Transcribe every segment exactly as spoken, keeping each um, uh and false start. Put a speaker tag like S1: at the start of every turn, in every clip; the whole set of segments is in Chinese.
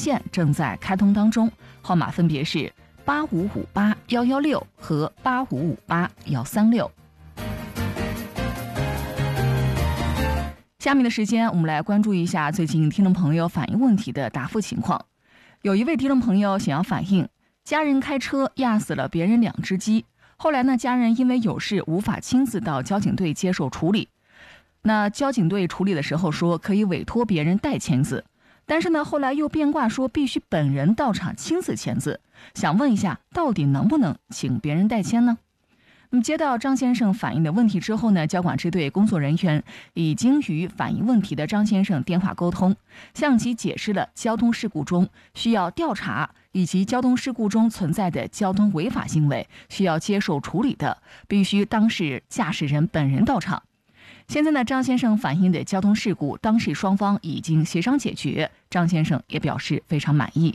S1: 线正在开通当中，号码分别是八五五八幺幺六和八五五八幺三六。下面的时间，我们来关注一下最近听众朋友反映问题的答复情况。有一位听众朋友想要反映，家人开车压死了别人两只鸡，后来呢，家人因为有事无法亲自到交警队接受处理。那交警队处理的时候说可以委托别人代签字，但是呢，后来又变卦说必须本人到场亲自签字。想问一下，到底能不能请别人代签呢？那么接到张先生反映的问题之后呢，交管支队工作人员已经与反映问题的张先生电话沟通，向其解释了交通事故中需要调查以及交通事故中存在的交通违法行为需要接受处理的，必须当事驾驶人本人到场。现在呢，张先生反映的交通事故，当事双方已经协商解决，张先生也表示非常满意。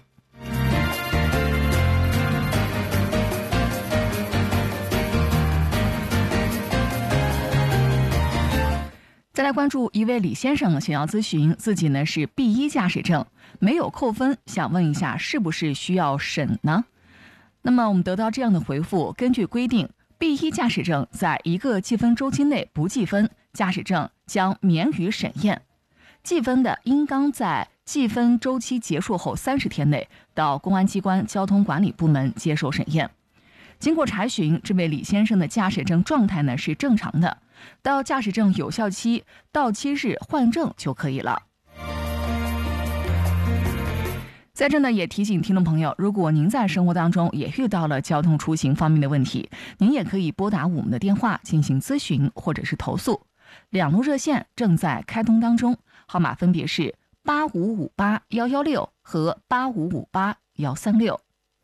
S1: 再来关注一位李先生想要咨询自己呢是 B 一 驾驶证没有扣分，想问一下是不是需要审呢？那么我们得到这样的回复，根据规定 B 一 驾驶证在一个记分周期内不记分，驾驶证将免予审验。记分的应当在记分周期结束后三十天内到公安机关交通管理部门接受审验。经过查询，这位李先生的驾驶证状态呢是正常的，到驾驶证有效期到期日换证就可以了。在这呢，也提醒听众朋友，如果您在生活当中也遇到了交通出行方面的问题，您也可以拨打我们的电话进行咨询或者是投诉。两路热线正在开通当中，号码分别是八五五八幺幺六和八五五八幺三六。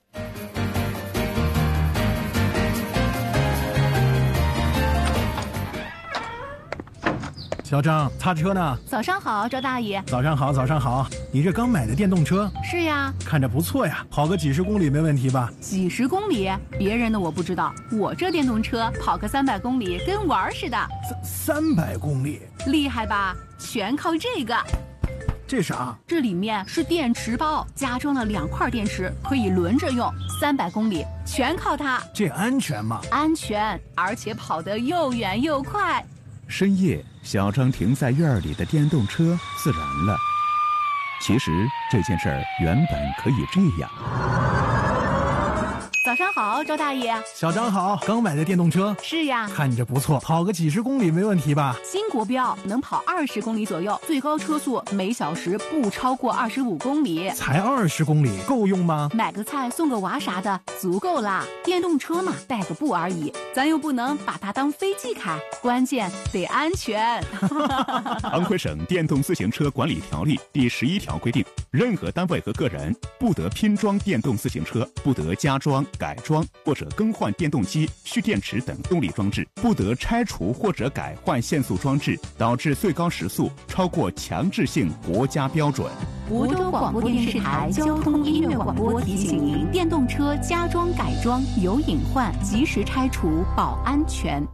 S2: 小张，擦车呢？
S3: 早上好，周大爷。
S2: 早上好，早上好。你这刚买的电动车？
S3: 是呀。
S2: 看着不错呀，跑个几十公里没问题吧？
S3: 几十公里？别人的我不知道，我这电动车跑个三百公里跟玩似的。
S2: 三三百公里？
S3: 厉害吧？全靠这个。
S2: 这啥？
S3: 这里面是电池包，加装了两块电池，可以轮着用。三百公里全靠它。
S2: 这安全吗？
S3: 安全，而且跑得又远又快。
S4: 深夜，小张停在院里的电动车自燃了。其实这件事儿原本可以这样。
S3: 早上好，周大爷。
S2: 小张好，刚买的电动车？
S3: 是呀。
S2: 看着不错，跑个几十公里没问题吧？
S3: 新国标能跑二十公里左右，最高车速每小时不超过二十五公里。
S2: 才二十公里，够用吗？
S3: 买个菜送个娃啥的，足够啦。电动车嘛，带个步而已，咱又不能把它当飞机开，关键得安全。
S4: 安徽省电动自行车管理条例第十一条规定，任何单位和个人不得拼装电动自行车，不得加装、改装或者更换电动机、蓄电池等动力装置，不得拆除或者改换限速装置，导致最高时速超过强制性国家标准。
S3: 梧州广播电视台交通音乐广播提醒您：电动车加装改装有隐患，及时拆除保安全。